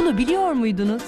Bunu biliyor muydunuz?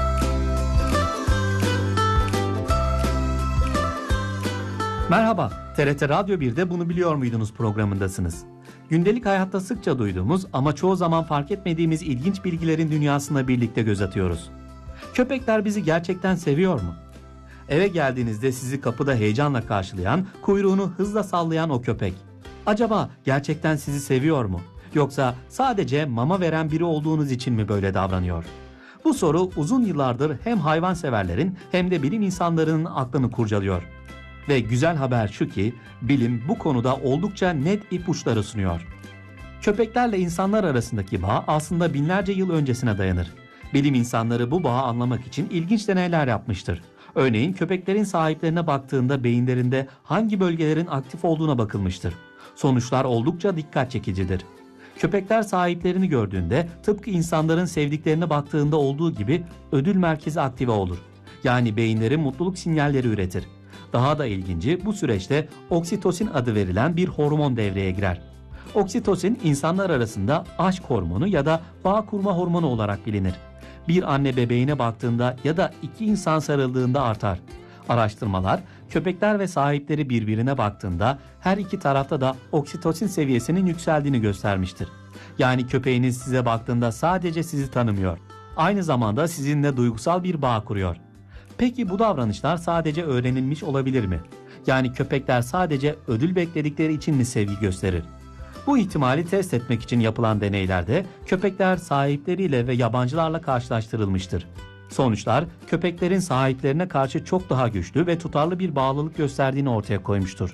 Merhaba, TRT Radyo 1'de Bunu Biliyor Muydunuz programındasınız. Gündelik hayatta sıkça duyduğumuz ama çoğu zaman fark etmediğimiz ilginç bilgilerin dünyasına birlikte göz atıyoruz. Köpekler bizi gerçekten seviyor mu? Eve geldiğinizde sizi kapıda heyecanla karşılayan, kuyruğunu hızla sallayan o köpek. Acaba gerçekten sizi seviyor mu? Yoksa sadece mama veren biri olduğunuz için mi böyle davranıyor? Bu soru uzun yıllardır hem hayvanseverlerin hem de bilim insanlarının aklını kurcalıyor. Ve güzel haber şu ki bilim bu konuda oldukça net ipuçları sunuyor. Köpeklerle insanlar arasındaki bağ aslında binlerce yıl öncesine dayanır. Bilim insanları bu bağı anlamak için ilginç deneyler yapmıştır. Örneğin köpeklerin sahiplerine baktığında beyinlerinde hangi bölgelerin aktif olduğuna bakılmıştır. Sonuçlar oldukça dikkat çekicidir. Köpekler sahiplerini gördüğünde tıpkı insanların sevdiklerine baktığında olduğu gibi ödül merkezi aktive olur. Yani beyinleri mutluluk sinyalleri üretir. Daha da ilginci bu süreçte oksitosin adı verilen bir hormon devreye girer. Oksitosin insanlar arasında aşk hormonu ya da bağ kurma hormonu olarak bilinir. Bir anne bebeğine baktığında ya da iki insan sarıldığında artar. Araştırmalar köpekler ve sahipleri birbirine baktığında her iki tarafta da oksitosin seviyesinin yükseldiğini göstermiştir. Yani köpeğiniz size baktığında sadece sizi tanımıyor. Aynı zamanda sizinle duygusal bir bağ kuruyor. Peki bu davranışlar sadece öğrenilmiş olabilir mi? Yani köpekler sadece ödül bekledikleri için mi sevgi gösterir? Bu ihtimali test etmek için yapılan deneylerde köpekler sahipleriyle ve yabancılarla karşılaştırılmıştır. Sonuçlar köpeklerin sahiplerine karşı çok daha güçlü ve tutarlı bir bağlılık gösterdiğini ortaya koymuştur.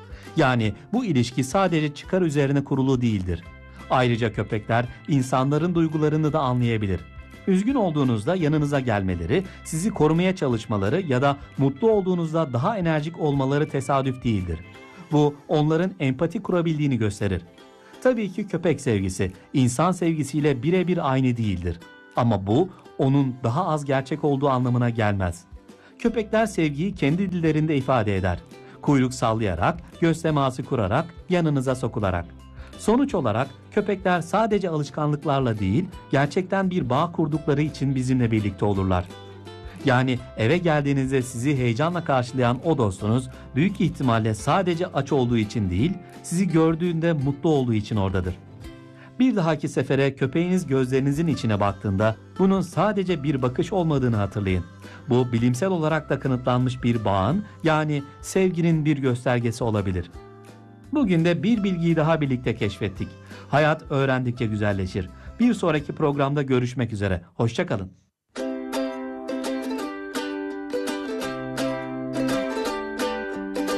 Yani bu ilişki sadece çıkar üzerine kurulu değildir. Ayrıca köpekler insanların duygularını da anlayabilir. Üzgün olduğunuzda yanınıza gelmeleri, sizi korumaya çalışmaları ya da mutlu olduğunuzda daha enerjik olmaları tesadüf değildir. Bu onların empati kurabildiğini gösterir. Tabii ki köpek sevgisi insan sevgisiyle birebir aynı değildir. Ama bu onun daha az gerçek olduğu anlamına gelmez. Köpekler sevgiyi kendi dillerinde ifade eder. Kuyruk sallayarak, göz teması kurarak, yanınıza sokularak. Sonuç olarak köpekler sadece alışkanlıklarla değil, gerçekten bir bağ kurdukları için bizimle birlikte olurlar. Yani eve geldiğinizde sizi heyecanla karşılayan o dostunuz büyük ihtimalle sadece aç olduğu için değil, sizi gördüğünde mutlu olduğu için oradadır. Bir dahaki sefere köpeğiniz gözlerinizin içine baktığında bunun sadece bir bakış olmadığını hatırlayın. Bu bilimsel olarak da kanıtlanmış bir bağın, yani sevginin bir göstergesi olabilir. Bugün de bir bilgiyi daha birlikte keşfettik. Hayat öğrendikçe güzelleşir. Bir sonraki programda görüşmek üzere. Hoşça kalın.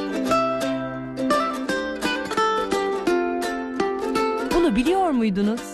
Bunu biliyor muydunuz?